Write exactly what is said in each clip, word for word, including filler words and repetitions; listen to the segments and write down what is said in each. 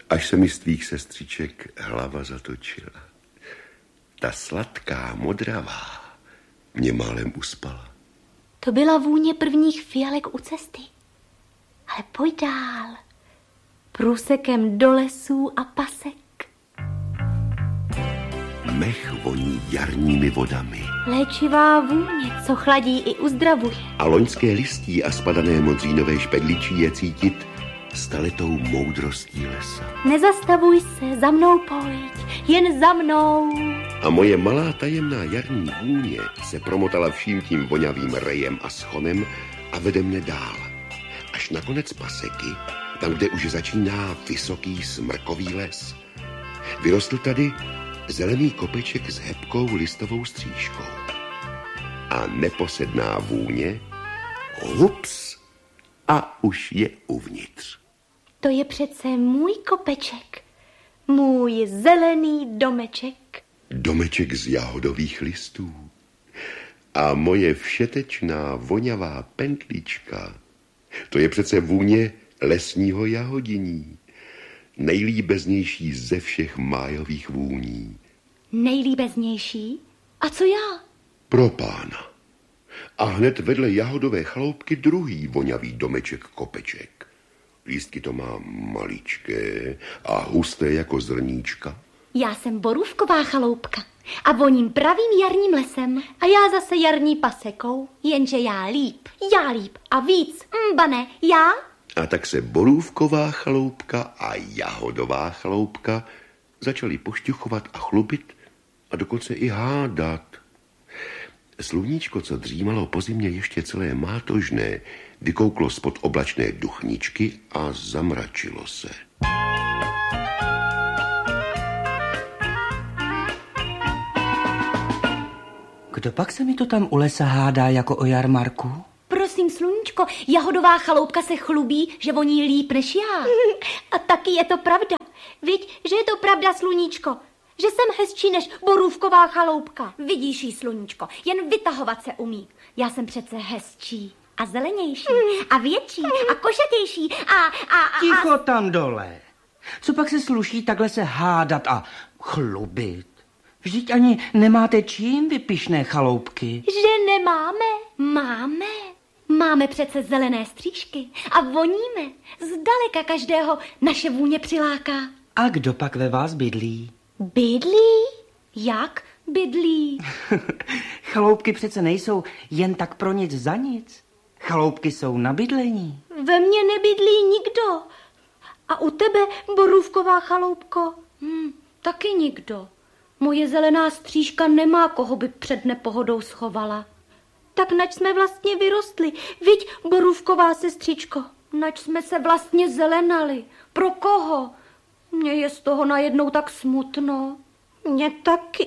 až se mi z tvých sestřiček hlava zatočila. Ta sladká modravá mě málem uspala. To byla vůně prvních fialek u cesty. Ale pojď dál. Průsekem do lesů a pasek. Mech voní jarními vodami. Léčivá vůně, co chladí i uzdravuje. A loňské listí a spadané modřínové špedličí je cítit staletou moudrostí lesa. Nezastavuj se, za mnou pojď, jen za mnou. A moje malá tajemná jarní vůně se promotala vším tím voňavým rejem a schonem a vede mne dál. Až na konec paseky, tam, kde už začíná vysoký smrkový les. Vyrostl tady zelený kopeček s hebkou listovou střížkou. A neposedná vůně, hups, a už je uvnitř. To je přece můj kopeček, můj zelený domeček. Domeček z jahodových listů. A moje všetečná voňavá pentlička, to je přece vůně lesního jahodiní. Nejlíbeznější ze všech májových vůní. Nejlíbeznější? A co já? Pro pána. A hned vedle jahodové chaloupky druhý voňavý domeček kopeček. Lístky to má maličké a husté jako zrníčka. Já jsem borůvková chaloupka a voním pravým jarním lesem a já zase jarní pasekou, jenže já líp, já líp a víc, mbane, já... A tak se borůvková chaloupka a jahodová chaloupka začaly pošťuchovat a chlubit a dokonce i hádat. Sluníčko, co dřímalo po zimě ještě celé mátožné, vykouklo spod oblačné duchničky a zamračilo se. Kdo pak se mi to tam u lesa hádá jako o jarmarku? Prosím, sluníčko, jahodová chaloupka se chlubí, že voní líp než já. A taky je to pravda. Viď, že je to pravda, sluníčko, že jsem hezčí než borůvková chaloupka. Vidíš jí, sluníčko, jen vytahovat se umí. Já jsem přece hezčí a zelenější a větší a košatější a... a, a Ticho tam dole. Co pak se sluší takhle se hádat a chlubit? Vždyť ani nemáte čím, vy pyšné chaloupky. Že nemáme? Máme. Máme přece zelené střížky a voníme. Zdaleka každého naše vůně přiláká. A kdo pak ve vás bydlí? Bydlí? Jak bydlí? Chaloupky přece nejsou jen tak pro nic za nic. Chaloupky jsou na bydlení. Ve mně nebydlí nikdo. A u tebe, borůvková chaloupko? Hm, taky nikdo. Moje zelená střížka nemá, koho by před nepohodou schovala. Tak nač jsme vlastně vyrostli, viď, borůvková sestřičko? Nač jsme se vlastně zelenali. Pro koho? Mně je z toho najednou tak smutno. Mně taky.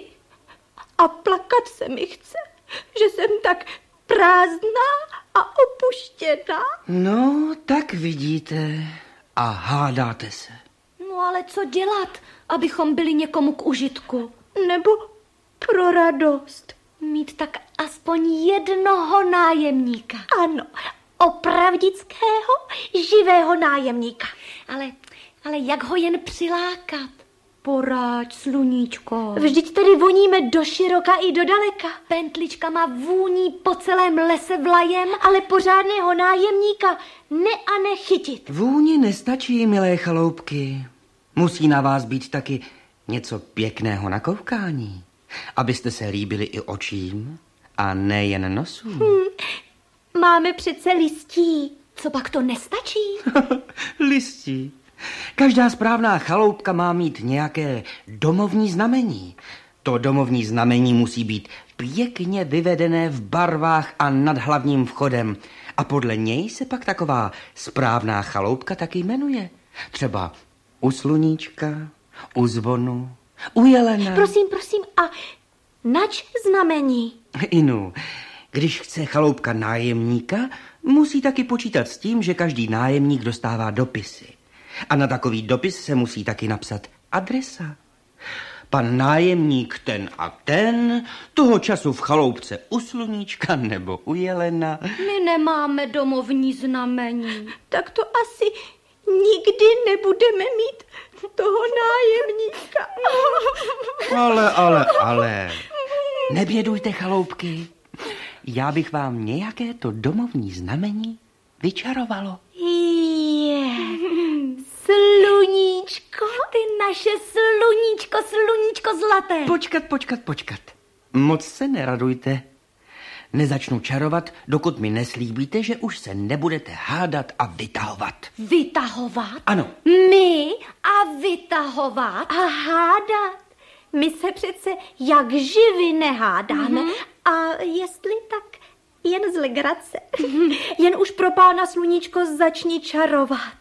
A plakat se mi chce, že jsem tak prázdná a opuštěná. No, tak vidíte a hádáte se. No ale co dělat, abychom byli někomu k užitku? Nebo pro radost. Mít tak aspoň jednoho nájemníka. Ano, opravdického, živého nájemníka. Ale, ale jak ho jen přilákat? Poráď, sluníčko. Vždyť tady voníme do široka i do daleka. Pentlička má vůní po celém lese vlajem, ale pořádného nájemníka ne a nechytit. Vůni nestačí, milé chaloupky. Musí na vás být taky něco pěkného na koukání, abyste se líbili i očím a nejen nosům. Hmm, máme přece listí. Co pak to nestačí? Listí. Každá správná chaloupka má mít nějaké domovní znamení. To domovní znamení musí být pěkně vyvedené v barvách a nad hlavním vchodem. A podle něj se pak taková správná chaloupka taky jmenuje. Třeba u sluníčka, u zvonu, u jelena. Prosím, prosím, a nač znamení? Inu, když chce chaloupka nájemníka, musí taky počítat s tím, že každý nájemník dostává dopisy. A na takový dopis se musí taky napsat adresa. Pan nájemník ten a ten, toho času v chaloupce u sluníčka nebo u jelena. My nemáme domovní znamení. Tak to asi nikdy nebudeme mít toho nájemníka. Ale, ale, ale, nebědujte, chaloupky. Já bych vám nějaké to domovní znamení vyčarovalo. Je, sluníčko, ty naše sluníčko, sluníčko zlaté. Počkat, počkat, počkat. Moc se neradujte. Nezačnu čarovat, dokud mi neslíbíte, že už se nebudete hádat a vytahovat. Vytahovat? Ano. My a vytahovat a hádat. My se přece jak živy nehádáme. Mm-hmm. A jestli tak jen z legrace. Mm-hmm. Jen už pro pána sluníčko začni čarovat.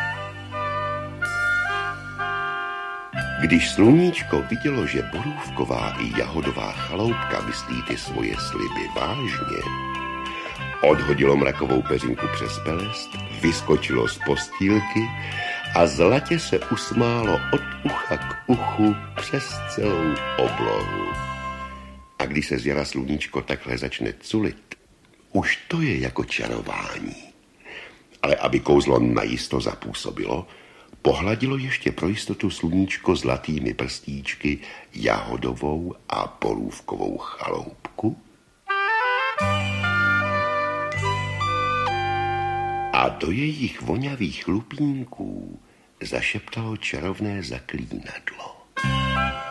Když sluníčko vidělo, že Borůvková i Jahodová chaloupka myslí ty svoje sliby vážně, odhodilo mrakovou peřinku přes pelest, vyskočilo z postýlky a zlatě se usmálo od ucha k uchu přes celou oblohu. A když se z jara sluníčko takhle začne culit, už to je jako čarování. Ale aby kouzlo najisto zapůsobilo, pohladilo ještě pro jistotu sluníčko zlatými prstíčky Jahodovou a Borůvkovou chaloupku a do jejich vonavých lupínků zašeptalo čarovné zaklínadlo.